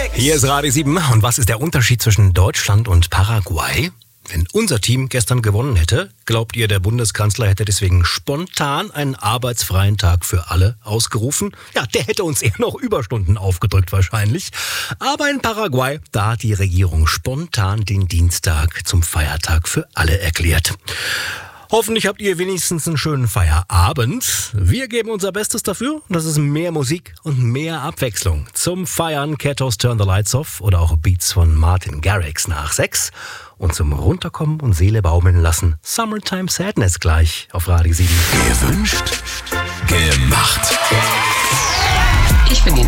Hier ist Radio 7. Und was ist der Unterschied zwischen Deutschland und Paraguay? Wenn unser Team gestern gewonnen hätte, glaubt ihr, der Bundeskanzler hätte deswegen spontan einen arbeitsfreien Tag für alle ausgerufen? Ja, der hätte uns eher noch Überstunden aufgedrückt wahrscheinlich. Aber in Paraguay, da hat die Regierung spontan den Dienstag zum Feiertag für alle erklärt. Hoffentlich habt ihr wenigstens einen schönen Feierabend. Wir geben unser Bestes dafür. Das ist mehr Musik und mehr Abwechslung. Zum Feiern Ketos Turn the Lights Off oder auch Beats von Martin Garrix nach 6. Und zum Runterkommen und Seele baumeln lassen Summertime Sadness gleich auf Radio 7. Gewünscht, gemacht. Ich finde ihn